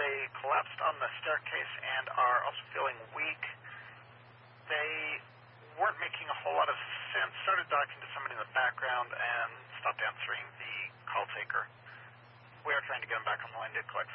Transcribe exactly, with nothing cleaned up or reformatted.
they collapsed on the staircase and are also feeling weak. They weren't making a whole lot of sense, started talking to somebody in the background and stopped answering the call taker. We are trying to get them back on the line to collect